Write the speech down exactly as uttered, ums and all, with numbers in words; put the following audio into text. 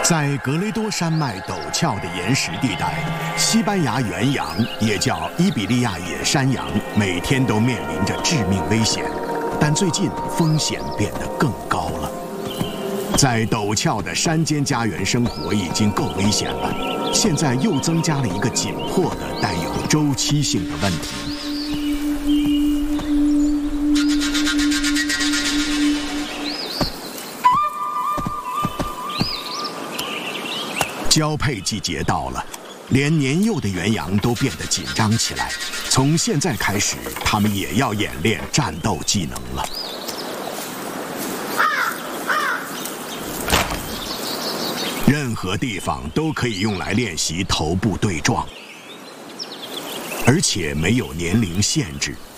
在格雷多山脉陡峭的岩石地带，西班牙原羊也叫伊比利亚野山羊，每天都面临着致命危险。但最近风险变得更高了。在陡峭的山间家园生活已经够危险了，现在又增加了一个紧迫的、带有周期性的问题。交配季节到了，连年幼的原羊都变得紧张起来。从现在开始，它们也要演练战斗技能了。任何地方都可以用来练习头部对撞，而且没有年龄限制。